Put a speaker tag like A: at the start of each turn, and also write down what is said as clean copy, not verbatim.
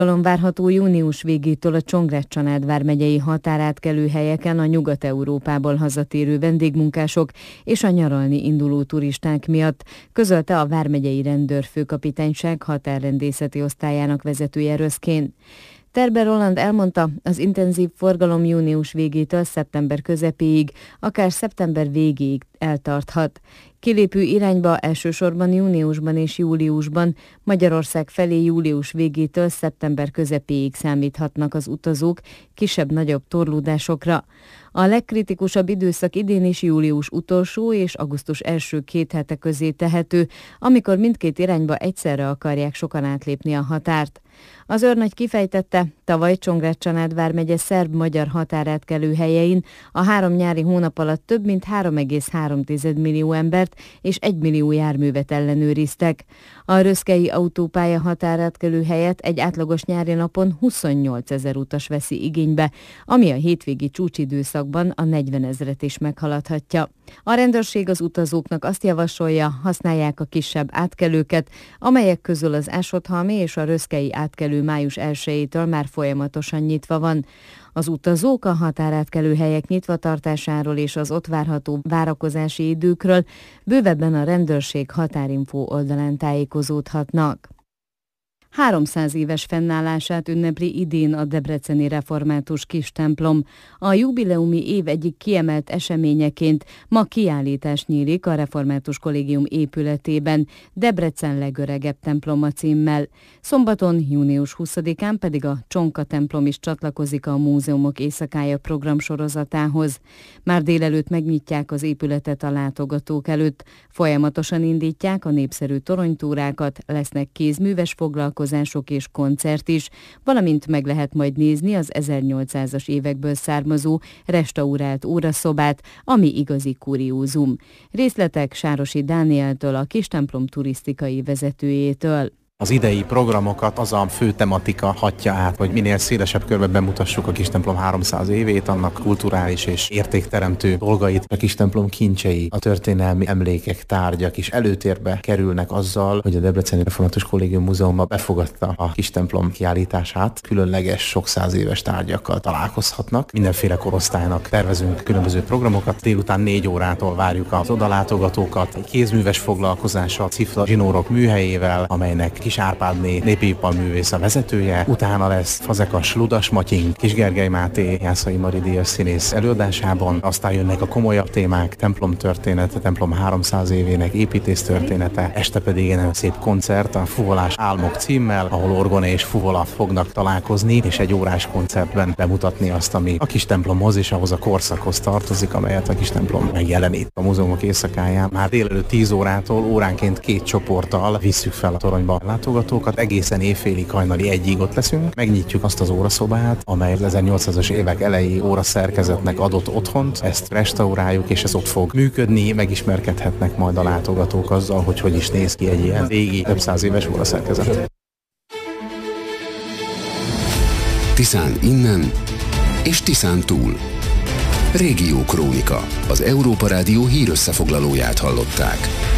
A: Várható június végétől a Csongrád-Csanád vármegyei határátkelő helyeken a Nyugat-Európából hazatérő vendégmunkások és a nyaralni induló turisták miatt, közölte a vármegyei rendőrfőkapitányság határrendészeti osztályának vezetője Röszkén. Terber Roland elmondta, az intenzív forgalom június végétől szeptember közepéig, akár szeptember végéig eltarthat. Kilépő irányba elsősorban júniusban és júliusban, Magyarország felé július végétől szeptember közepéig számíthatnak az utazók kisebb-nagyobb torlódásokra. A legkritikusabb időszak idén is július utolsó és augusztus első 2 hete közé tehető, amikor mindkét irányba egyszerre akarják sokan átlépni a határt. Az őrnagy kifejtette, tavaly Csongrád-Csanád vármegye szerb-magyar határátkelő helyein a 3 nyári hónap alatt több mint 3,3 millió embert és 1 millió járművet ellenőriztek. A röszkei autópálya határátkelő helyet egy átlagos nyári napon 28 000 utas veszi igénybe, ami a hétvégi csúcsidőszakban a 40 000-et is meghaladhatja. A rendőrség az utazóknak azt javasolja, használják a kisebb átkelőket, amelyek közül az Ásothalmi és a röszkei átkelő május 1-től már folyamatosan nyitva van. Az utazók a határátkelő helyek nyitva tartásáról és az ott várható várakozási időkről bővebben a rendőrség határinfo oldalán tájékozódhatnak. 300 éves fennállását ünnepli idén a debreceni református kistemplom. A jubileumi év egyik kiemelt eseményeként ma kiállítás nyílik a Református Kollégium épületében, Debrecen legöregebb temploma címmel. Szombaton, június 20-án pedig a Csonka templom is csatlakozik a Múzeumok éjszakája programsorozatához. Már délelőtt megnyitják az épületet a látogatók előtt, folyamatosan indítják a népszerű toronytúrákat, lesznek kézműves foglalkozások és koncert is, valamint meg lehet majd nézni az 1800-as évekből származó restaurált óraszobát, ami igazi kuriózum. Részletek Sárosi Dánieltől, a kistemplom turisztikai vezetőjétől.
B: Az idei programokat az a fő tematika hatja át, hogy minél szélesebb körben bemutassuk a kistemplom 300 évét, annak kulturális és értékteremtő dolgait. A kistemplom kincsei, a történelmi emlékek, tárgyak is előtérbe kerülnek azzal, hogy a Debreceni Református Kollégium Múzeuma befogadta a kistemplom kiállítását. Különleges, sok száz éves tárgyakkal találkozhatnak. Mindenféle korosztálynak tervezünk különböző programokat. Délután 4 órától várjuk az odalátogatókat. Egy kézműves foglalkozása a cifra zsinórok műhelyével, amelynek Kis Árpádné népipar-művész a vezetője, utána lesz Fazekas Ludas Matyink, Kis Gergely Máté, Jászai Mari díjas színész előadásában, aztán jönnek a komolyabb témák, templom története, templom 300 évének építész története, este pedig egy szép koncert a Fuvolás Álmok címmel, ahol orgona és fuvola fognak találkozni, és egy órás koncertben bemutatni azt, ami a kis templomhoz és ahhoz a korszakhoz tartozik, amelyet a kis templom megjelenít. A Múzeumok éjszakáján már délelőtt 10 órától óránként 2 csoporttal visszük fel a toronyba látogatókat, egészen éjfélig, hajnali 1-ig ott leszünk. Megnyitjuk azt az óraszobát, amely az 1800-as évek elejé óraszerkezetnek adott otthont, ezt restauráljuk, és ez ott fog működni, megismerkedhetnek majd a látogatók azzal, hogy is néz ki egy ilyen régi, több száz éves óraszerkezet.
C: Tiszán innen és Tiszán túl. Régió Krónika, az Európa Rádió hírösszefoglalóját hallották.